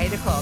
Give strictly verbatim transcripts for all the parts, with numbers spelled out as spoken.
eight o'clock.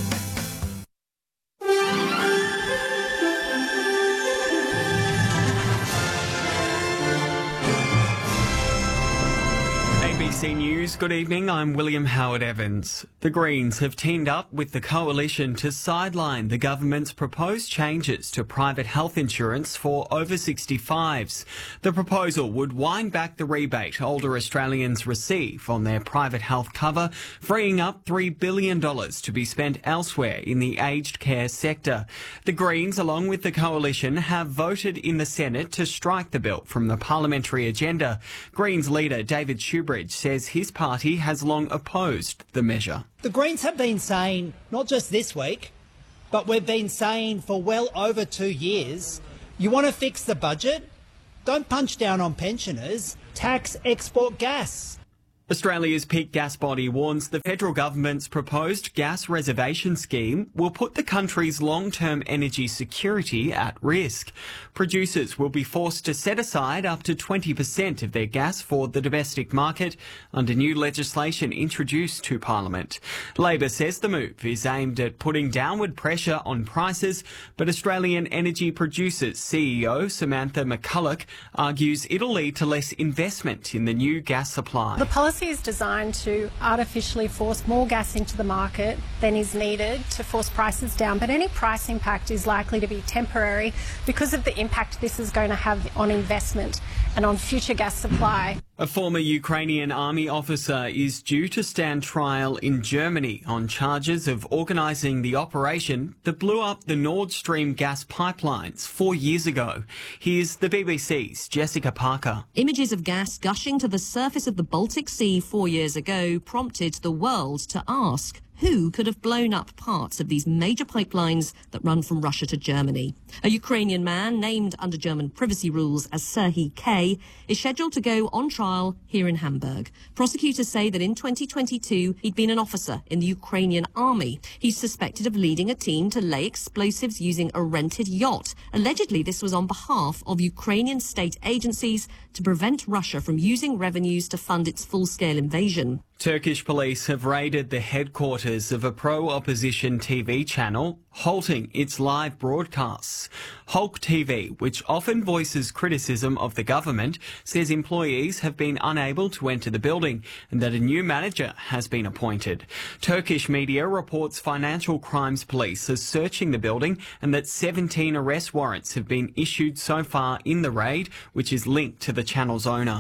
A B C News, good evening, I'm William Howard Evans. The Greens have teamed up with the Coalition to sideline the government's proposed changes to private health insurance for over sixty-fives. The proposal would wind back the rebate older Australians receive on their private health cover, freeing up three billion dollars to be spent elsewhere in the aged care sector. The Greens, along with the Coalition, have voted in the Senate to strike the bill from the parliamentary agenda. Greens leader David Shoebridge says his party has long opposed the measure. The Greens have been saying, not just this week, but we've been saying for well over two years, you want to fix the budget? Don't punch down on pensioners, tax export gas. Australia's peak gas body warns the federal government's proposed gas reservation scheme will put the country's long-term energy security at risk. Producers will be forced to set aside up to twenty percent of their gas for the domestic market under new legislation introduced to Parliament. Labor says the move is aimed at putting downward pressure on prices, but Australian Energy Producers C E O Samantha McCulloch argues it'll lead to less investment in the new gas supply. The policy is designed to artificially force more gas into the market than is needed to force prices down, but any price impact is likely to be temporary because of the impact this is going to have on investment and on future gas supply. A former Ukrainian army officer is due to stand trial in Germany on charges of organising the operation that blew up the Nord Stream gas pipelines four years ago. Here's the B B C's Jessica Parker. Images of gas gushing to the surface of the Baltic Sea four years ago prompted the world to ask, who could have blown up parts of these major pipelines that run from Russia to Germany? A Ukrainian man named under German privacy rules as Serhiy K is scheduled to go on trial here in Hamburg. Prosecutors say that in twenty twenty-two, he'd been an officer in the Ukrainian army. He's suspected of leading a team to lay explosives using a rented yacht. Allegedly, this was on behalf of Ukrainian state agencies to prevent Russia from using revenues to fund its full-scale invasion. Turkish police have raided the headquarters of a pro-opposition T V channel, halting its live broadcasts. Halk T V, which often voices criticism of the government, says employees have been unable to enter the building and that a new manager has been appointed. Turkish media reports Financial Crimes Police are searching the building and that seventeen arrest warrants have been issued so far in the raid, which is linked to the channel's owner.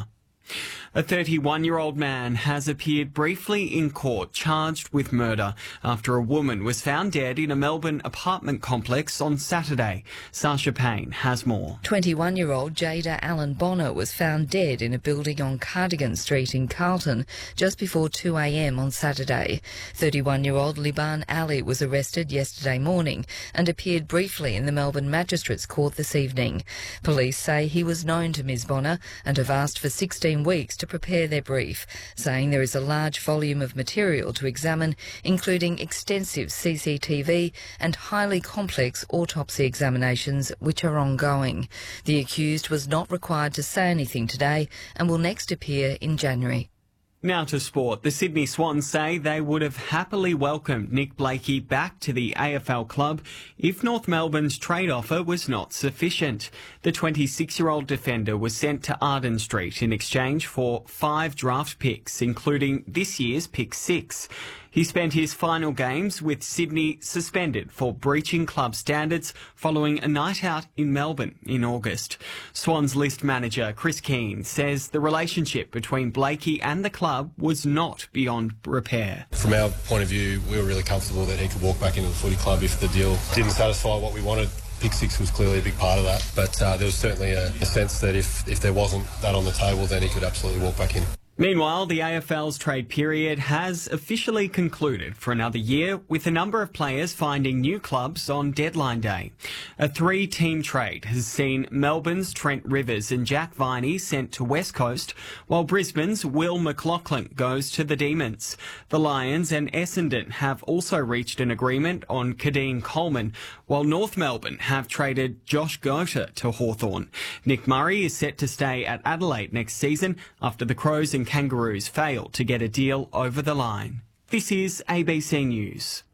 A thirty-one-year-old man has appeared briefly in court charged with murder after a woman was found dead in a Melbourne apartment complex on Saturday. Sasha Payne has more. twenty-one-year-old Jada Allen Bonner was found dead in a building on Cardigan Street in Carlton just before two a m on Saturday. thirty-one-year-old Liban Ali was arrested yesterday morning and appeared briefly in the Melbourne Magistrates Court this evening. Police say he was known to Miz Bonner and have asked for sixteen weeks to prepare their brief, saying there is a large volume of material to examine, including extensive C C T V and highly complex autopsy examinations which are ongoing. The accused was not required to say anything today and will next appear in January. Now to sport. The Sydney Swans say they would have happily welcomed Nick Blakey back to the A F L club if North Melbourne's trade offer was not sufficient. The twenty-six-year-old defender was sent to Arden Street in exchange for five draft picks, including this year's pick six. He spent his final games with Sydney suspended for breaching club standards following a night out in Melbourne in August. Swans list manager Chris Keane says the relationship between Blakey and the club was not beyond repair. From our point of view, we were really comfortable that he could walk back into the footy club if the deal didn't satisfy what we wanted. Pick six was clearly a big part of that, but uh, there was certainly a, a sense that if, if there wasn't that on the table, then he could absolutely walk back in. Meanwhile, the A F L's trade period has officially concluded for another year, with a number of players finding new clubs on deadline day. A three-team trade has seen Melbourne's Trent Rivers and Jack Viney sent to West Coast, while Brisbane's Will McLaughlin goes to the Demons. The Lions and Essendon have also reached an agreement on Kadeen Coleman, while North Melbourne have traded Josh Gota to Hawthorn. Nick Murray is set to stay at Adelaide next season after the Crows and Kangaroos failed to get a deal over the line. This is A B C News.